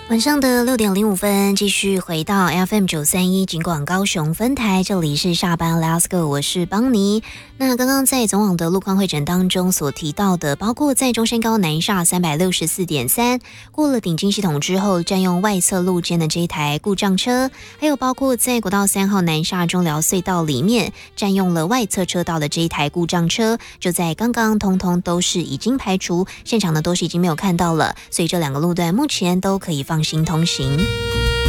晚上的6:05，继续回到 FM931 警广高雄分台，这里是下班 Let's Go， 我是邦尼。那刚刚在总网的路况会诊当中所提到的，包括在中山高南下364.3过了顶金系统之后，占用外侧路肩的这一台故障车，还有包括在国道3号南下中寮隧道里面占用了外侧车道的这一台故障车，就在刚刚通通都是已经排除，现场呢都是已经没有看到了，所以这两个路段目前都可以放心通行。